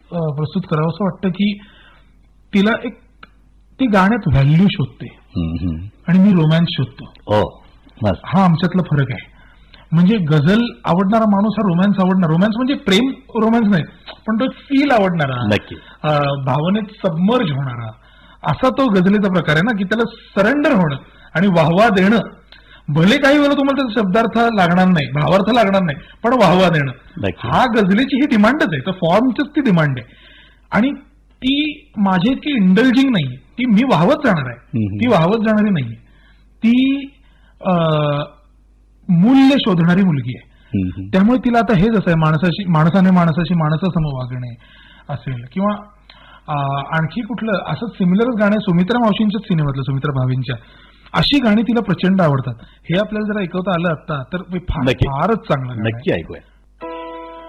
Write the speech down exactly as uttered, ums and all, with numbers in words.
प्रस्तुत करावं असं वाटतं की तिला एक ती गाण्यात व्हॅल्यू शोधते आणि मी रोमॅन्स शोधतो. हा आमच्यातला फरक आहे. म्हणजे गझल आवडणारा माणूस हा रोमॅन्स आवडणार. रोमॅन्स म्हणजे प्रेम रोमॅन्स नाही, पण तो फील आवडणारा, भावनेत सबमर्ज होणारा असा तो गझलेचा प्रकार आहे ना, की त्याला सरेंडर होणं आणि वाहवा देणं. भले काही वेळा तुम्हाला त्याचा शब्दार्थ लागणार नाही, भावार्थ लागणार नाही, पण वाहवा देणं हा गझलेची ही डिमांडच आहे. तर फॉर्मचीच ती डिमांड आहे आणि ती माझी इतकी इंडल्जिंग नाही. ती मी वाहवत जाणार आहे, ती वाहवत जाणारी नाही. ती मूल्य शोधणारी मुलगी आहे. त्यामुळे तिला आता हेच असं आहे, माणसाशी माणसाने माणसाशी माणसासम वागणे असेल किंवा आणखी कुठलं असं सिमिलर गाणे सुमित्रा मावशींच्याच सिनेमातलं, सुमित्रा भावींच्या, अशी गाणी तिला प्रचंड आवडतात. हे आपल्याला जर ऐकवता आलं आता तर फारच चांगलं. नक्की ऐकूया.